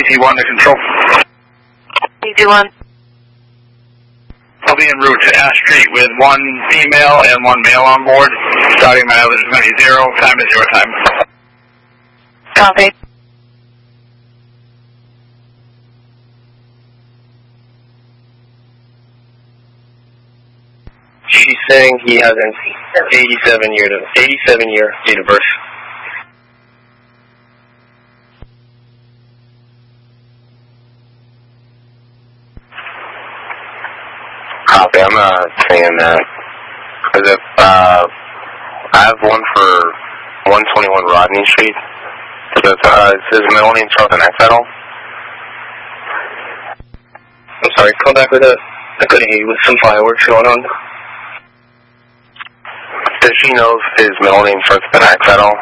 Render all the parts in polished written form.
PT1 to control. PT1. I'll be en route to Ash Street with 1 female and 1 male on board. Starting mileage is going to be 0. Time is your time. Copy. She's saying he has an 87-year date of birth. Copy, I'm not saying that. Because if, I have one for 121 Rodney Street. Does his middle name start with an X at all? I'm sorry, come back with that. I couldn't hear you with some fireworks going on. Does she know if his middle name starts with an X at all?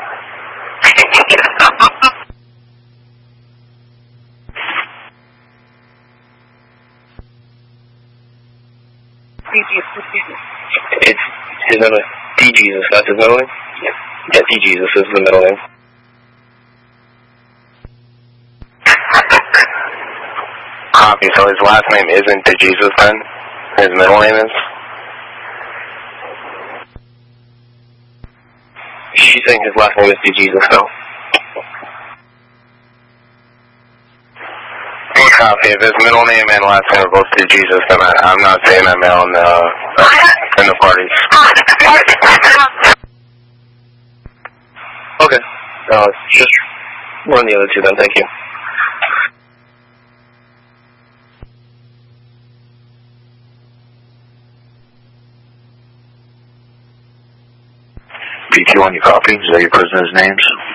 It's his middle name. D-Jesus, that's his middle name? Yeah, D-Jesus is the middle name. Copy, so his last name isn't DeJesus then? His middle name is? She's saying his last name is DeJesus, no? Copy, if his middle name and last name are both DeJesus, then I'm not saying that male in the parties. Okay, just run the other two then, thank you. PT1, you copy? Is that your prisoner's names?